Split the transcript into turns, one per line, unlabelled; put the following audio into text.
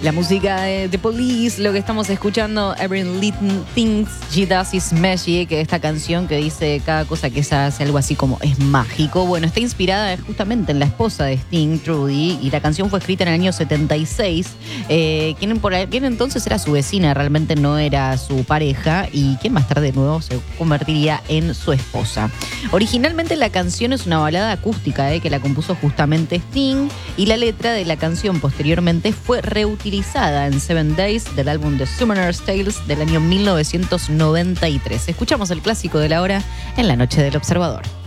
La música de The Police, lo que estamos escuchando, Every Little Things She Does Is Magic, que esta canción que dice cada cosa que ella hace algo así como es mágico. Bueno, está inspirada justamente en la esposa de Sting, Trudy, y la canción fue escrita en el año 76. Quien por aquel entonces era su vecina, realmente no era su pareja, y quien más tarde de nuevo se convertiría en su esposa. Originalmente la canción es una balada acústica que la compuso justamente Sting, y la letra de la canción posteriormente fue reutilizada en 7 Days del álbum The Summoner's Tales del año 1993. Escuchamos el clásico de la hora en la noche del Observador.